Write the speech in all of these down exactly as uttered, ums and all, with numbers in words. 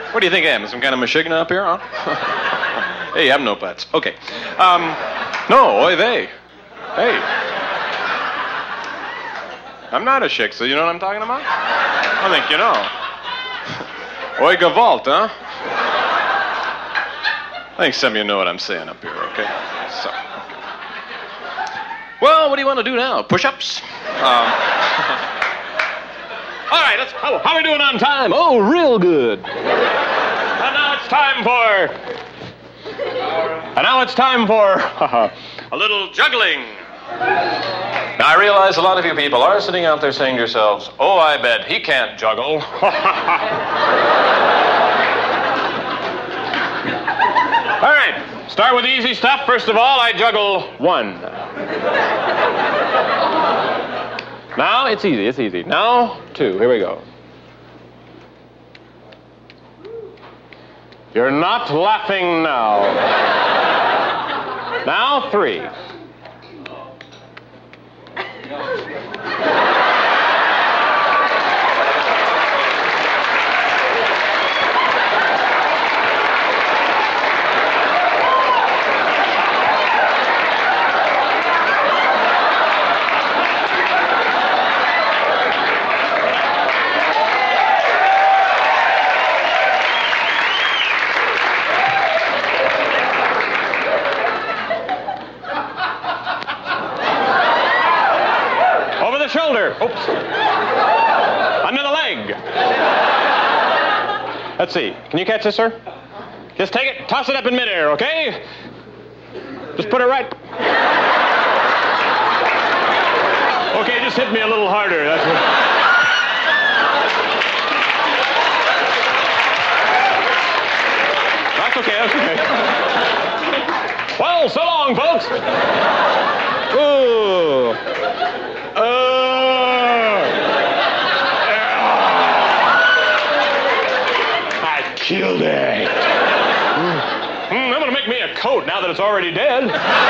What do you think I am? Some kind of mashigna up here, huh? Hey, you have no pets. Okay. Um, no, oy vey. Hey. I'm not a shiksa, you know what I'm talking about? I think you know. Oy gavalt, huh? I think some of you know what I'm saying up here, okay? So. Well, what do you want to do now? Push-ups? Um, all right, let's, how, how are we doing on time? Oh, real good. And now it's time for... And now it's time for a little juggling. Now, I realize a lot of you people are sitting out there saying to yourselves, oh, I bet he can't juggle. All right, start with the easy stuff. First of all, I juggle one. Now, it's easy, it's easy. Now, two. Here we go. You're not laughing now. Now, three. Shoulder. Oops. Under the leg. Let's see. Can you catch this, sir? Just take it, toss it up in midair, okay? Just put it right. Okay, just hit me a little harder. That's what... That's okay, that's okay. Well, so long, folks. Ooh. Uh, I killed it. Mm. Mm, I'm gonna make me a coat now that it's already dead.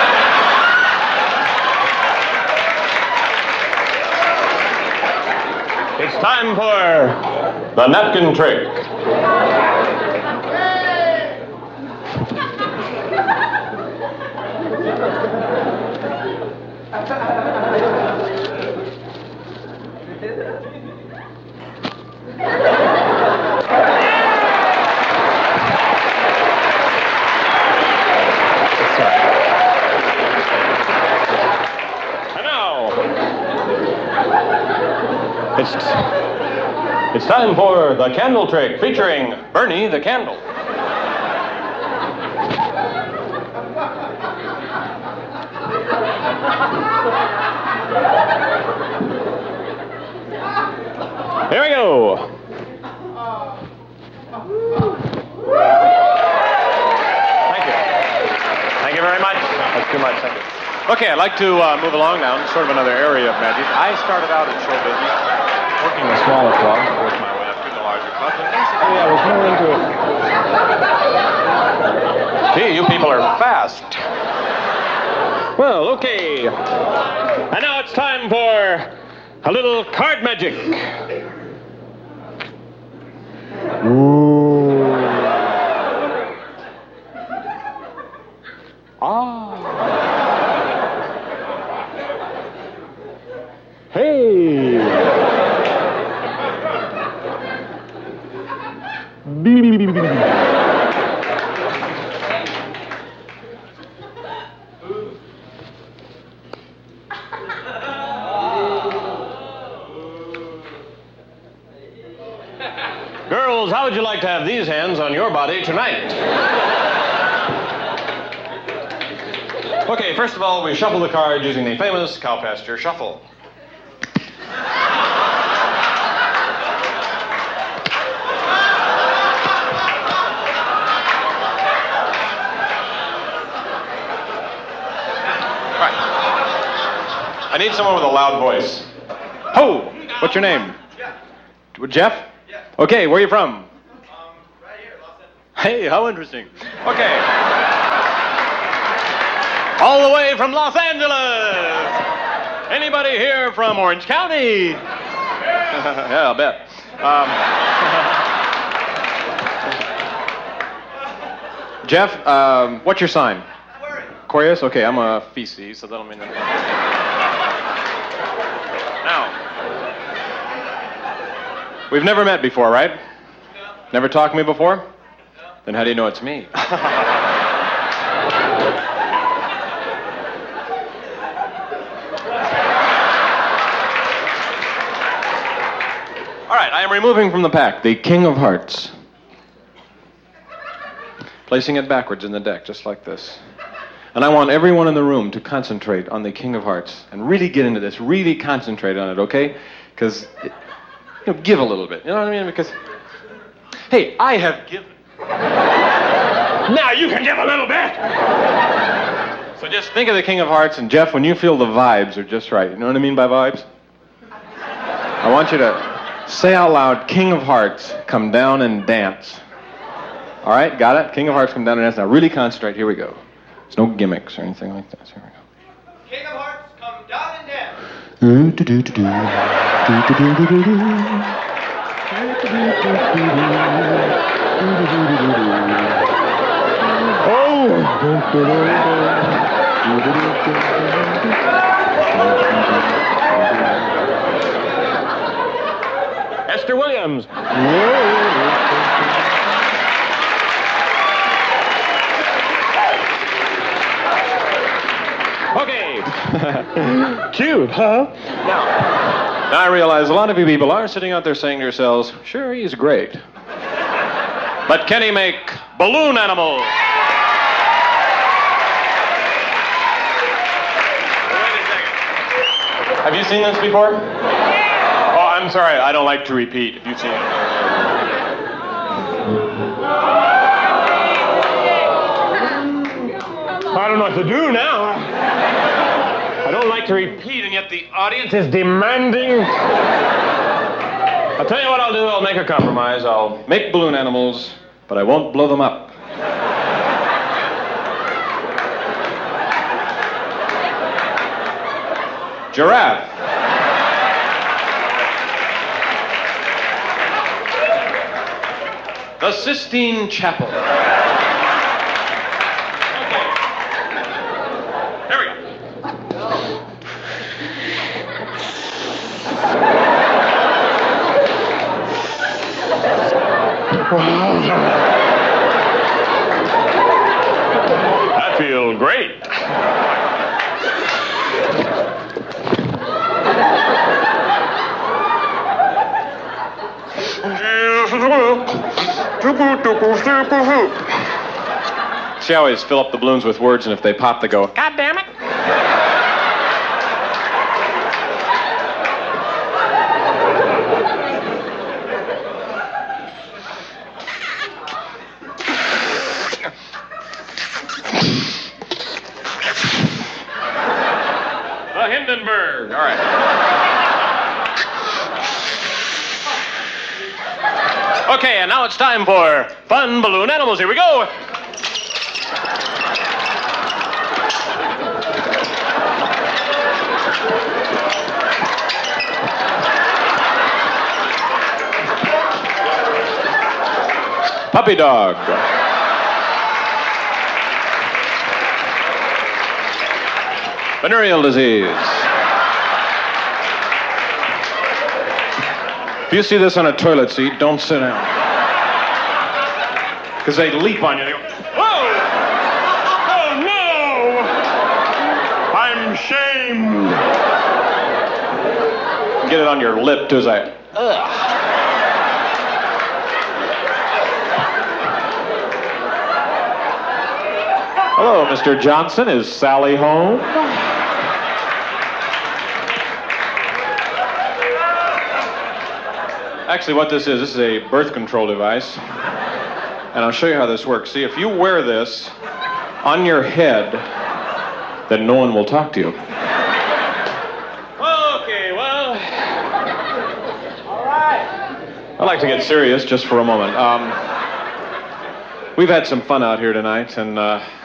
It's time for the napkin trick. It's, it's time for the candle trick featuring Bernie the Candle. Here we go. Thank you. Thank you very much. That's too much. Thank you. Okay, I'd like to uh, move along now. Sort of another area of magic. I started out in show business, working the smaller clubs, worked my way up to the larger clubs, and basically I was more into it. Gee, you people are fast. Well, okay. And now it's time for a little card magic. Ooh. Ah. Hey! Girls, how would you like to have these hands on your body tonight? Okay, first of all, we shuffle the cards using the famous cow pasture shuffle. I need someone with a loud voice. Ho! What's your name? Jeff. Jeff? Yeah. Okay, where are you from? Um, right here, Los Angeles. Hey, how interesting. Okay. All the way from Los Angeles. Anybody here from Orange County? Yeah, I'll bet. Um, Jeff, um, what's your sign? Aquarius? Okay, I'm a feces, so that'll mean that. Now, we've never met before, right? No. Never talked to me before? No. Then how do you know it's me? All right, I am removing from the pack the King of Hearts. Placing it backwards in the deck, just like this. And I want everyone in the room to concentrate on the King of Hearts and really get into this. Really concentrate on it, okay? Because, you know, give a little bit. You know what I mean? Because, hey, I have given. Now you can give a little bit. So just think of the King of Hearts, and Jeff, when you feel the vibes are just right. You know what I mean by vibes? I want you to say out loud, King of Hearts, come down and dance. All right, got it? King of Hearts, come down and dance. Now really concentrate. Here we go. There's no gimmicks or anything like this. Here we go. King of Hearts, come down and dance. Esther Williams. Okay. Cute, huh? Now, now I realize a lot of you people are sitting out there saying to yourselves, sure, he's great. But can he make balloon animals? Wait a second. Have you seen this before? Oh, I'm sorry, I don't like to repeat. If you've seen it. I don't know what to do now. I don't like to repeat, and yet the audience is demanding. I'll tell you what I'll do. I'll make a compromise. I'll make balloon animals, but I won't blow them up. Giraffe. The Sistine Chapel. I feel great. See, I always fill up the balloons with words, and if they pop, they go, God damn it. Hindenburg. All right. Okay, and now it's time for fun balloon animals. Here we go. Puppy dog. Venereal disease. If you see this on a toilet seat, don't sit down. Because they leap on you. They go, whoa! Oh, no! I'm shamed. Get it on your lip, too, as I... Ugh. Hello, Mister Johnson. Is Sally home? Actually, what this is, this is a birth control device. And I'll show you how this works. See, if you wear this on your head, then no one will talk to you. Okay, well... All right. I'd like to get serious just for a moment. Um, we've had some fun out here tonight, and... Uh,